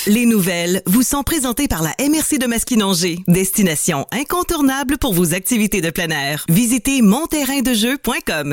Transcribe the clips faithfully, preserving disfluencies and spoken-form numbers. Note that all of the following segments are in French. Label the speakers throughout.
Speaker 1: Les nouvelles vous sont présentées par la M R C de Maskinongé, destination incontournable pour vos activités de plein air. Visitez mon terrain de jeu point com.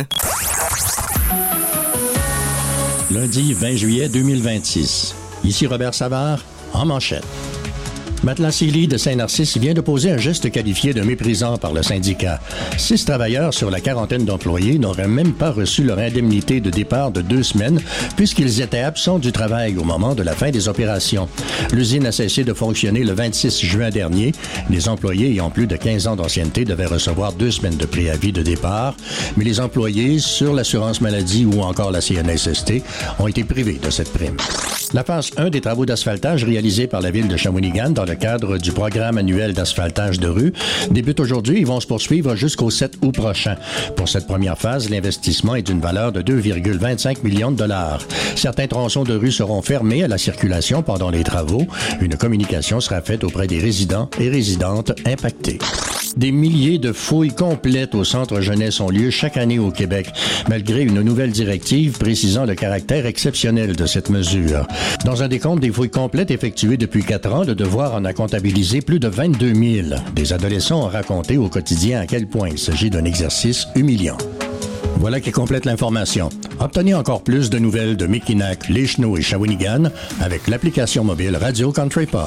Speaker 2: Lundi vingt juillet deux mille vingt-six. Ici Robert Savard, en manchette. Matelas Sealy de Saint-Narcisse vient de poser un geste qualifié de méprisant par le syndicat. Six travailleurs sur la quarantaine d'employés n'auraient même pas reçu leur indemnité de départ de deux semaines puisqu'ils étaient absents du travail au moment de la fin des opérations. L'usine a cessé de fonctionner le vingt-six juin dernier. Les employés ayant plus de quinze ans d'ancienneté devaient recevoir deux semaines de préavis de départ, mais les employés sur l'assurance maladie ou encore la C N S S T ont été privés de cette prime. La phase un des travaux d'asphaltage réalisés par la ville de Shawinigan dans le cadre du programme annuel d'asphaltage de rue débute aujourd'hui et vont se poursuivre jusqu'au sept août prochain. Pour cette première phase, l'investissement est d'une valeur de deux virgule vingt-cinq millions de dollars. Certains tronçons de rue seront fermés à la circulation pendant les travaux. Une communication sera faite auprès des résidents et résidentes impactés. Des milliers de fouilles complètes au centre jeunesse ont lieu chaque année au Québec, malgré une nouvelle directive précisant le caractère exceptionnel de cette mesure. Dans un décompte des fouilles complètes effectuées depuis quatre ans, le devoir en a comptabilisé plus de vingt-deux mille. Des adolescents ont raconté au quotidien à quel point il s'agit d'un exercice humiliant. Voilà qui complète l'information. Obtenez encore plus de nouvelles de Mekinac, Les Chenaux et Shawinigan avec l'application mobile Radio Country Pop.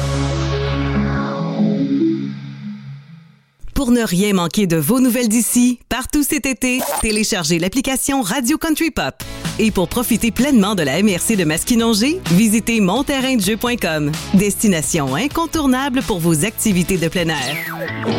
Speaker 1: Pour ne rien manquer de vos nouvelles d'ici, partout cet été, téléchargez l'application Radio Country Pop. Et pour profiter pleinement de la M R C de Maskinongé, visitez mon terrain de jeu point com, destination incontournable pour vos activités de plein air.